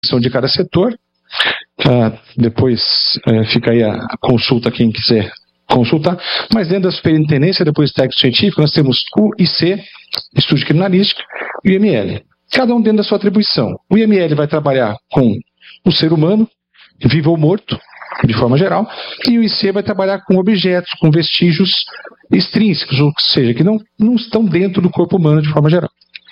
de cada setor. Depois fica aí a consulta, quem quiser consultar. Mas dentro da superintendência, depois do técnico científico, nós temos o IC, Estudo de Criminalística, e o IML. Cada um dentro da sua atribuição. O IML vai trabalhar com o ser humano, vivo ou morto, de forma geral, e o IC vai trabalhar com objetos, com vestígios extrínsecos, ou seja, que não estão dentro do corpo humano de forma geral.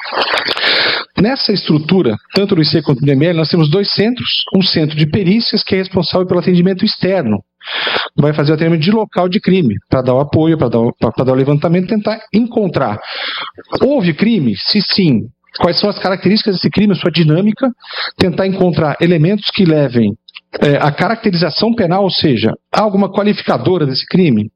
Nessa estrutura, tanto no IC quanto no IML, nós temos dois centros. Um centro de perícias, que é responsável pelo atendimento externo. Vai fazer o atendimento de local de crime, para dar o apoio, para dar o levantamento, tentar encontrar. Houve crime? Se sim, quais são as características desse crime, a sua dinâmica, tentar encontrar elementos que levem a caracterização penal, ou seja, há alguma qualificadora desse crime.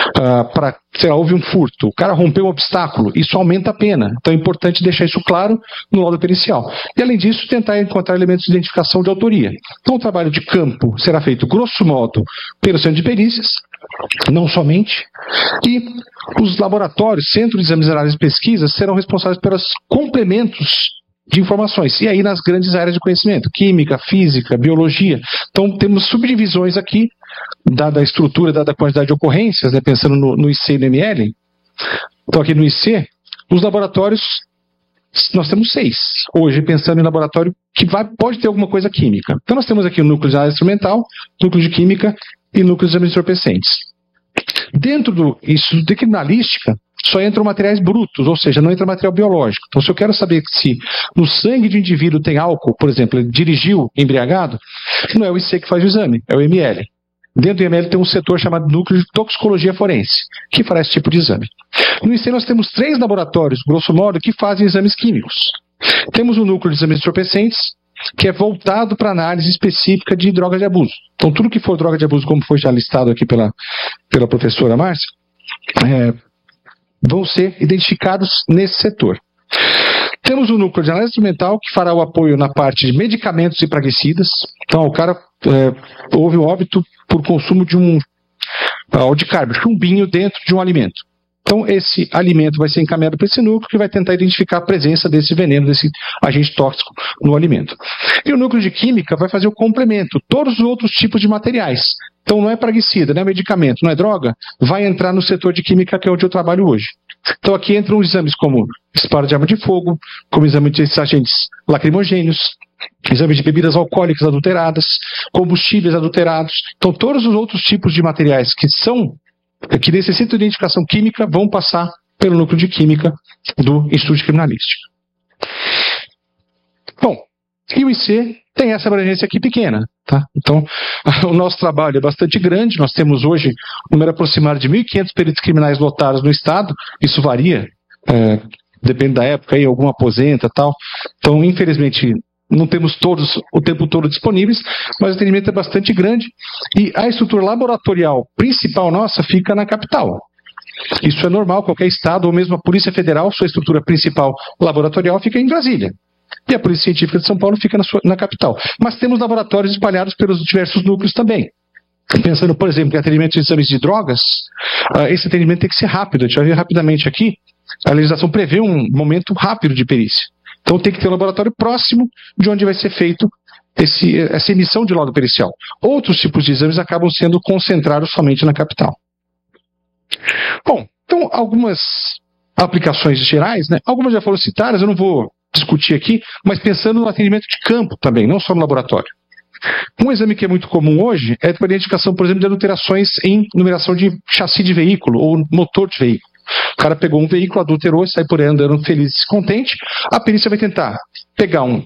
Houve um furto, o cara rompeu um obstáculo, isso aumenta a pena, então é importante deixar isso claro no laudo pericial. E além disso, tentar encontrar elementos de identificação de autoria. Então o trabalho de campo será feito, grosso modo, pelo centro de perícias, não somente, e os laboratórios, centros de exames análises e pesquisas, serão responsáveis pelos complementos de informações, e aí nas grandes áreas de conhecimento, química, física, biologia. Então temos subdivisões aqui, dada a estrutura, dada a quantidade de ocorrências, né, pensando no IC e no ML. Então aqui no IC, os laboratórios, nós temos 6, hoje pensando em laboratório que pode ter alguma coisa química. Então nós temos aqui o núcleo de análise instrumental, núcleo de química e núcleo de exames entorpecentes. Dentro do Instituto de Criminalística, só entram materiais brutos, ou seja, não entra material biológico. Então, se eu quero saber se no sangue de um indivíduo tem álcool, por exemplo, ele dirigiu embriagado, não é o IC que faz o exame, é o ML. Dentro do ML tem um setor chamado Núcleo de Toxicologia Forense, que fará esse tipo de exame. No IC nós temos 3 laboratórios, grosso modo, que fazem exames químicos. Temos o Núcleo de Exames Entorpecentes, que é voltado para análise específica de drogas de abuso. Então, tudo que for droga de abuso, como foi já listado aqui pela professora Márcia, vão ser identificados nesse setor. Temos o núcleo de análise instrumental, que fará o apoio na parte de medicamentos e praguicidas. Então, o cara houve um óbito por consumo de um aldicárbo, chumbinho dentro de um alimento. Então, esse alimento vai ser encaminhado para esse núcleo, que vai tentar identificar a presença desse veneno, desse agente tóxico no alimento. E o núcleo de química vai fazer o complemento, todos os outros tipos de materiais. Então, não é praguicida, não é medicamento, não é droga, vai entrar no setor de química, que é onde eu trabalho hoje. Então, aqui entram exames como disparo de arma de fogo, como exame de agentes lacrimogêneos, exames de bebidas alcoólicas adulteradas, combustíveis adulterados. Então, todos os outros tipos de materiais que necessitam de identificação química vão passar pelo núcleo de química do Instituto de Criminalística. Bom, e o IC tem essa abrangência aqui pequena, tá? Então, o nosso trabalho é bastante grande, nós temos hoje um número aproximado de 1.500 peritos criminais lotados no Estado, isso varia, depende da época, aí algum aposenta e tal. Então, infelizmente, não temos todos o tempo todo disponíveis, mas o atendimento é bastante grande e a estrutura laboratorial principal nossa fica na capital. Isso é normal, qualquer estado, ou mesmo a Polícia Federal, sua estrutura principal laboratorial fica em Brasília. E a Polícia Científica de São Paulo fica na capital. Mas temos laboratórios espalhados pelos diversos núcleos também. Pensando, por exemplo, em atendimento de exames de drogas, esse atendimento tem que ser rápido. A gente vai ver rapidamente aqui, a legislação prevê um momento rápido de perícia. Então tem que ter um laboratório próximo de onde vai ser feito essa emissão de laudo pericial. Outros tipos de exames acabam sendo concentrados somente na capital. Bom, então algumas aplicações gerais, né? Algumas já foram citadas, eu não vou discutir aqui, mas pensando no atendimento de campo também, não só no laboratório. Um exame que é muito comum hoje é para identificação, por exemplo, de adulterações em numeração de chassi de veículo ou motor de veículo. O cara pegou um veículo, adulterou e sai por aí andando feliz e contente. A perícia vai tentar pegar um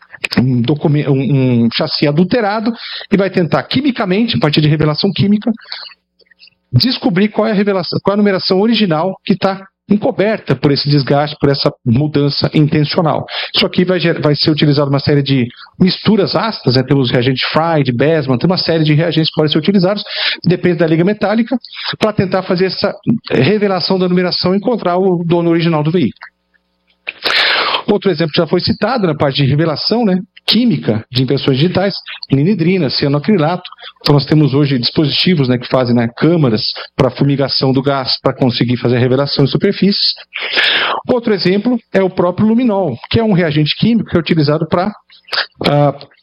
chassi adulterado e vai tentar quimicamente, a partir de revelação química, descobrir qual é a numeração original que está encoberta por esse desgaste, por essa mudança intencional. Isso aqui vai ser utilizado uma série de misturas ácidas, né? Temos reagentes Fried, Besman, tem uma série de reagentes que podem ser utilizados, depende da liga metálica, para tentar fazer essa revelação da numeração e encontrar o dono original do veículo. Outro exemplo que já foi citado na parte de revelação, né, química de impressões digitais, linidrina, cianoacrilato. Então nós temos hoje dispositivos, né, que fazem, né, câmaras para fumigação do gás para conseguir fazer a revelação de superfícies. Outro exemplo é o próprio luminol, que é um reagente químico que é utilizado para